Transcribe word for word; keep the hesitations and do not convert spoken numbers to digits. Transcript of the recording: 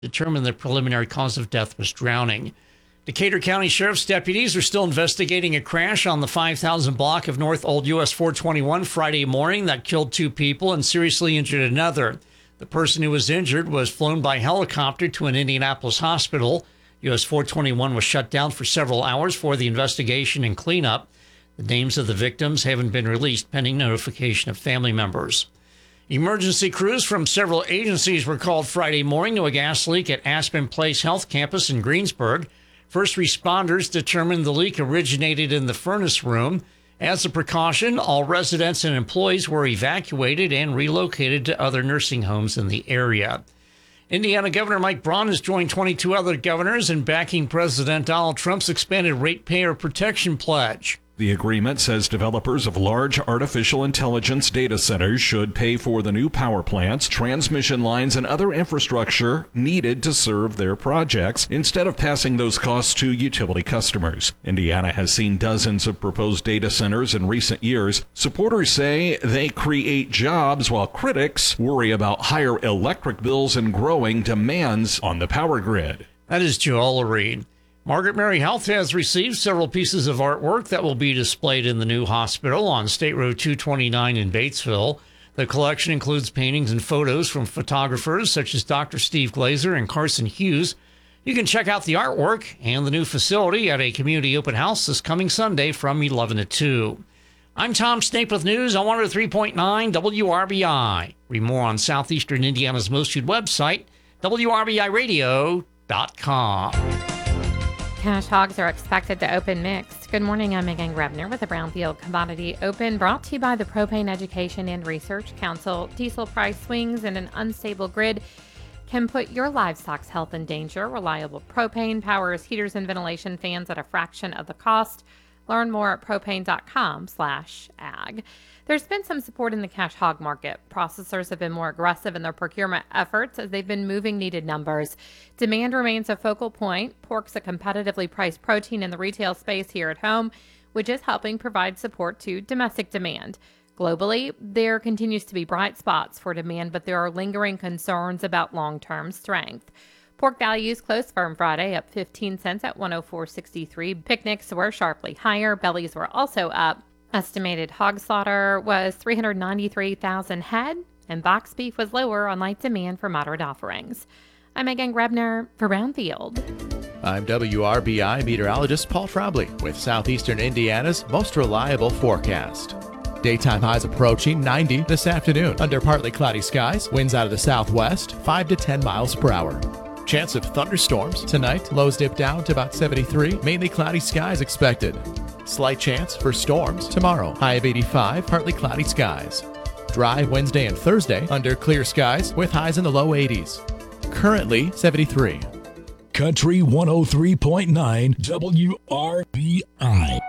determined the preliminary cause of death was drowning. Decatur County Sheriff's deputies are still investigating a crash on the five thousand block of North Old U S four twenty-one Friday morning that killed two people and seriously injured another. The person who was injured was flown by helicopter to an Indianapolis hospital. U S four twenty-one was shut down for several hours for the investigation and cleanup. The names of the victims haven't been released pending notification of family members. Emergency crews from several agencies were called Friday morning to a gas leak at Aspen Place Health Campus in Greensburg. First responders determined the leak originated in the furnace room. As a precaution, all residents and employees were evacuated and relocated to other nursing homes in the area. Indiana Governor Mike Braun has joined twenty-two other governors in backing President Donald Trump's expanded ratepayer protection pledge. The agreement says developers of large artificial intelligence data centers should pay for the new power plants, transmission lines, and other infrastructure needed to serve their projects instead of passing those costs to utility customers. Indiana has seen dozens of proposed data centers in recent years. Supporters say they create jobs while critics worry about higher electric bills and growing demands on the power grid. That is Joel Reed. Margaret Mary Health has received several pieces of artwork that will be displayed in the new hospital on State Road two twenty-nine in Batesville. The collection includes paintings and photos from photographers such as Doctor Steve Glazer and Carson Hughes. You can check out the artwork and the new facility at a community open house this coming Sunday from eleven to two. I'm Tom Snape with news on one oh three point nine W R B I. Read more on Southeastern Indiana's most viewed website, W R B I radio dot com. Cash hogs are expected to open mixed. Good morning, I'm Megan Grebner with the Brownfield Commodity Open, brought to you by the Propane Education and Research Council. Diesel price swings and an unstable grid can put your livestock's health in danger. Reliable propane powers heaters and ventilation fans at a fraction of the cost. Learn more at propane.com slash ag. There's been some support in the cash hog market. Processors have been more aggressive in their procurement efforts as they've been moving needed numbers. Demand remains a focal point. Pork's a competitively priced protein in the retail space here at home, which is helping provide support to domestic demand. Globally, there continues to be bright spots for demand, but there are lingering concerns about long-term strength. Pork values closed firm Friday, up fifteen cents at one oh four sixty-three. Picnics were sharply higher. Bellies were also up. Estimated hog slaughter was three hundred ninety-three thousand head, and box beef was lower on light demand for moderate offerings. I'm Megan Grebner for Brownfield. I'm W R B I meteorologist Paul Trombley with Southeastern Indiana's most reliable forecast. Daytime highs approaching ninety this afternoon under partly cloudy skies. Winds out of the southwest, five to ten miles per hour. Chance of thunderstorms tonight. Lows dip down to about seventy-three. Mainly cloudy skies expected. Slight chance for storms tomorrow. High of eighty-five, partly cloudy skies. Dry Wednesday and Thursday under clear skies with highs in the low eighties. Currently seventy-three. Country one oh three point nine W R B I.